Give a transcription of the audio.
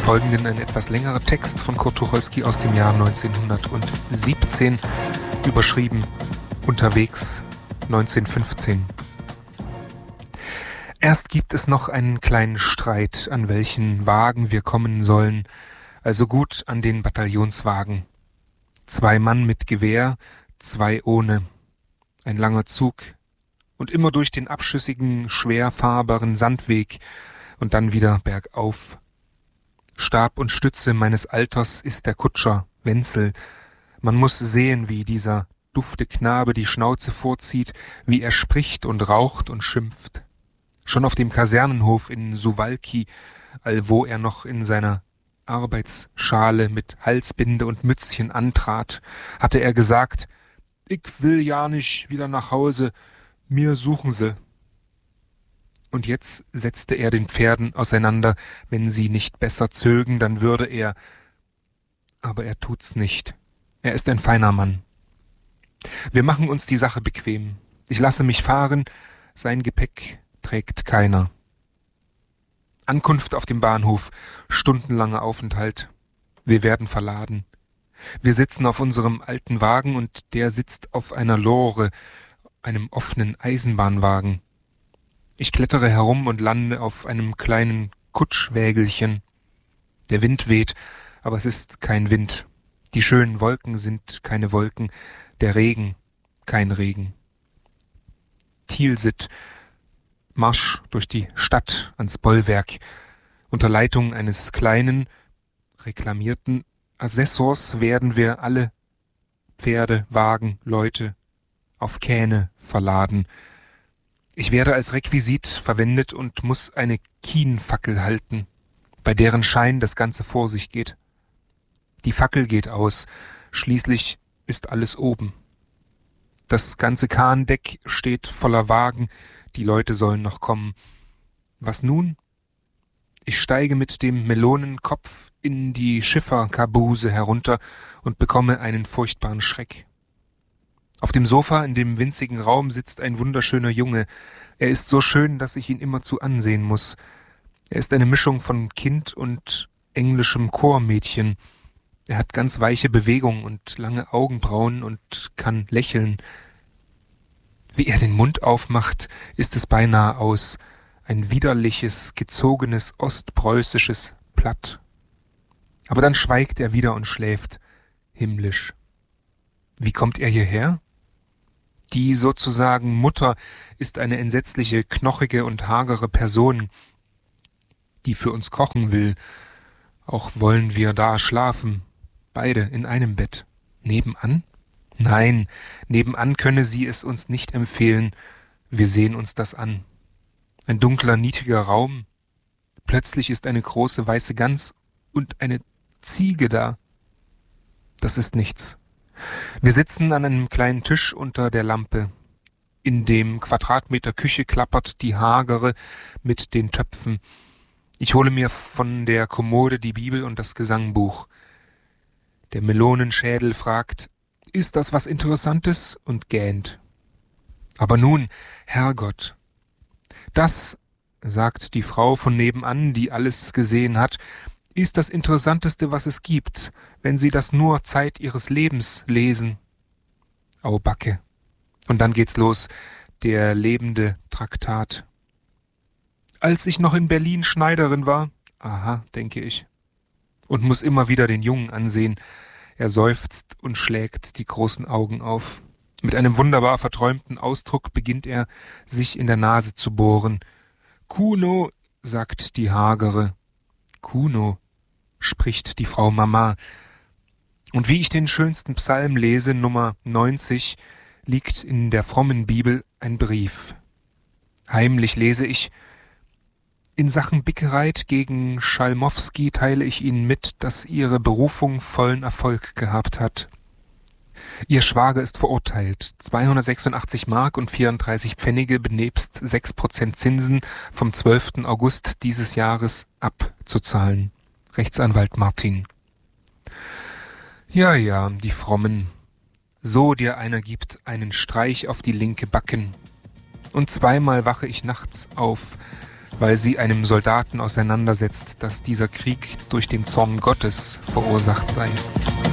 Folgenden ein etwas längerer Text von Kurt Tucholsky aus dem Jahr 1917, überschrieben Unterwegs 1915. Erst gibt es noch einen kleinen Streit, an welchen Wagen wir kommen sollen, also gut an den Bataillonswagen. 2 Mann mit Gewehr, 2 ohne. Ein langer Zug und immer durch den abschüssigen, schwer fahrbaren Sandweg und dann wieder bergauf. Stab und Stütze meines Alters ist der Kutscher, Wenzel. Man muss sehen, wie dieser dufte Knabe die Schnauze vorzieht, wie er spricht und raucht und schimpft. Schon auf dem Kasernenhof in Suwałki, allwo er noch in seiner Arbeitsschale mit Halsbinde und Mützchen antrat, hatte er gesagt, »Ich will ja nicht wieder nach Hause, mir suchen sie.« Und jetzt setzte er den Pferden auseinander, wenn sie nicht besser zögen, dann würde er. Aber er tut's nicht. Er ist ein feiner Mann. Wir machen uns die Sache bequem. Ich lasse mich fahren, sein Gepäck trägt keiner. Ankunft auf dem Bahnhof, stundenlanger Aufenthalt. Wir werden verladen. Wir sitzen auf unserem alten Wagen und der sitzt auf einer Lore, einem offenen Eisenbahnwagen. Ich klettere herum und lande auf einem kleinen Kutschwägelchen. Der Wind weht, aber es ist kein Wind. Die schönen Wolken sind keine Wolken, der Regen kein Regen. Tilsit, Marsch durch die Stadt ans Bollwerk, unter Leitung eines kleinen, reklamierten Assessors werden wir alle Pferde, Wagen, Leute auf Kähne verladen. Ich werde als Requisit verwendet und muss eine Kienfackel halten, bei deren Schein das Ganze vor sich geht. Die Fackel geht aus, schließlich ist alles oben. Das ganze Kahndeck steht voller Wagen, die Leute sollen noch kommen. Was nun? Ich steige mit dem Melonenkopf in die Schifferkabuse herunter und bekomme einen furchtbaren Schreck. Auf dem Sofa in dem winzigen Raum sitzt ein wunderschöner Junge. Er ist so schön, dass ich ihn immerzu ansehen muss. Er ist eine Mischung von Kind und englischem Chormädchen. Er hat ganz weiche Bewegungen und lange Augenbrauen und kann lächeln. Wie er den Mund aufmacht, ist es beinahe aus. Ein widerliches, gezogenes, ostpreußisches Platt. Aber dann schweigt er wieder und schläft, himmlisch. Wie kommt er hierher? Die sozusagen Mutter ist eine entsetzliche, knochige und hagere Person, die für uns kochen will. Auch wollen wir da schlafen, beide in einem Bett. Nebenan? Nein, nebenan könne sie es uns nicht empfehlen. Wir sehen uns das an. Ein dunkler, niedriger Raum. Plötzlich ist eine große weiße Gans und eine Ziege da. Das ist nichts. Wir sitzen an einem kleinen Tisch unter der Lampe. In dem Quadratmeter Küche klappert die hagere mit den Töpfen. Ich hole mir von der Kommode die Bibel und das Gesangbuch. Der Melonenschädel fragt, ist das was Interessantes? Und gähnt. Aber nun, Herrgott. Das, sagt die Frau von nebenan, die alles gesehen hat, ist das Interessanteste, was es gibt, wenn Sie das nur Zeit Ihres Lebens lesen. Au Backe. Und dann geht's los, der lebende Traktat. Als ich noch in Berlin Schneiderin war, aha, denke ich, und muss immer wieder den Jungen ansehen, er seufzt und schlägt die großen Augen auf. Mit einem wunderbar verträumten Ausdruck beginnt er, sich in der Nase zu bohren. Kuno, sagt die hagere. Kuno, spricht die Frau Mama. Und wie ich den schönsten Psalm lese, Nummer 90, liegt in der frommen Bibel ein Brief. Heimlich lese ich, in Sachen Bickereit gegen Schalmowski teile ich Ihnen mit, dass Ihre Berufung vollen Erfolg gehabt hat. Ihr Schwager ist verurteilt, 286 Mark und 34 Pfennige benebst 6% Zinsen vom 12. August dieses Jahres abzuzahlen. Rechtsanwalt Martin. Ja, die Frommen. So dir einer gibt einen Streich auf die linke Backen. Und zweimal wache ich nachts auf. weil sie einem Soldaten auseinandersetzt, dass dieser Krieg durch den Zorn Gottes verursacht sei.